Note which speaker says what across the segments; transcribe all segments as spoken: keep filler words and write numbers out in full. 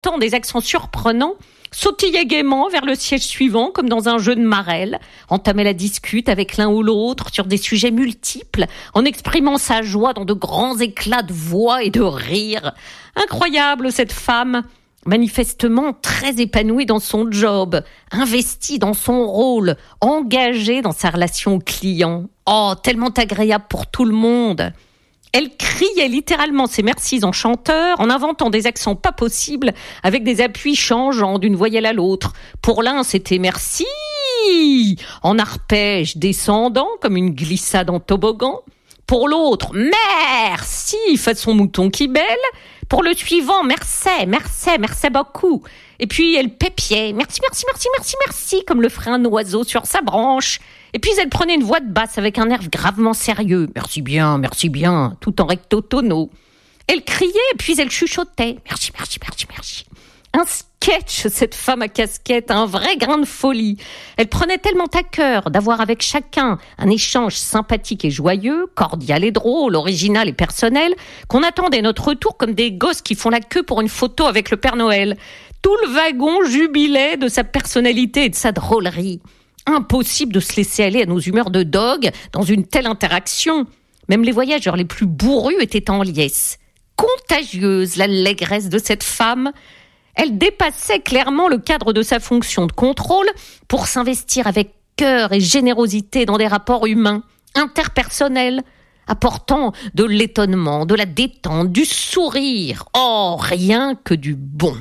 Speaker 1: inventant des accents surprenants, sautillait gaiement vers le siège suivant, comme dans un jeu de marelle, entamait la discute avec l'un ou l'autre sur des sujets multiples, en exprimant sa joie dans de grands éclats de voix et de rire. Incroyable, cette femme, manifestement très épanouie dans son job, investie dans son rôle, engagée dans sa relation client. Oh, tellement agréable pour tout le monde. Elle criait littéralement ses merci en chanteur, en inventant des accents pas possibles, avec des appuis changeants d'une voyelle à l'autre. Pour l'un, c'était merci, en arpège descendant, comme une glissade en toboggan. Pour l'autre, merci, façon mouton qui bêle. Pour le suivant, merci, merci, merci beaucoup. Et puis, elle pépiait, merci, merci, merci, merci, merci, comme le ferait un oiseau sur sa branche. Et puis, elle prenait une voix de basse avec un air gravement sérieux. Merci bien, merci bien, tout en recto tono. Elle criait, puis elle chuchotait. Merci, merci, merci, merci. Un sketch, cette femme à casquette, un vrai grain de folie. Elle prenait tellement à cœur d'avoir avec chacun un échange sympathique et joyeux, cordial et drôle, original et personnel, qu'on attendait notre retour comme des gosses qui font la queue pour une photo avec le Père Noël. Tout le wagon jubilait de sa personnalité et de sa drôlerie. Impossible de se laisser aller à nos humeurs de dog dans une telle interaction. Même les voyageurs les plus bourrus étaient en liesse. Contagieuse, l'allégresse de cette femme. Elle dépassait clairement le cadre de sa fonction de contrôle pour s'investir avec cœur et générosité dans des rapports humains, interpersonnels, apportant de l'étonnement, de la détente, du sourire. Oh, rien que du bon.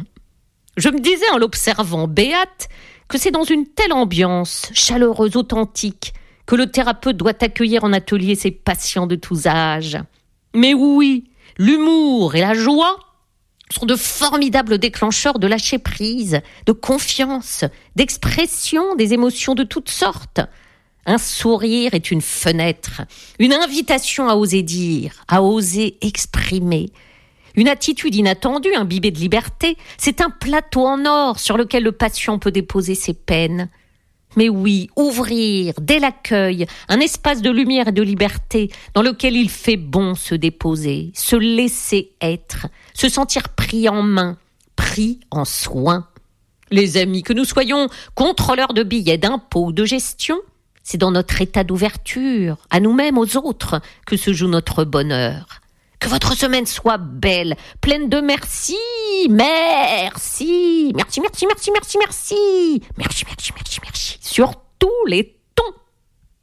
Speaker 1: Je me disais en l'observant béate que c'est dans une telle ambiance, chaleureuse, authentique, que le thérapeute doit accueillir en atelier ses patients de tous âges. Mais oui, l'humour et la joie sont de formidables déclencheurs de lâcher-prise, de confiance, d'expression des émotions de toutes sortes. Un sourire est une fenêtre, une invitation à oser dire, à oser exprimer. Une attitude inattendue, imbibée de liberté, c'est un plateau en or sur lequel le patient peut déposer ses peines. Mais oui, ouvrir, dès l'accueil, un espace de lumière et de liberté dans lequel il fait bon se déposer, se laisser être, se sentir pris en main, pris en soin. Les amis, que nous soyons contrôleurs de billets, d'impôts, de gestion, c'est dans notre état d'ouverture, à nous-mêmes, aux autres, que se joue notre bonheur. Que votre semaine soit belle, pleine de merci, merci, merci, merci, merci, merci, merci, merci, merci, merci, merci, sur tous les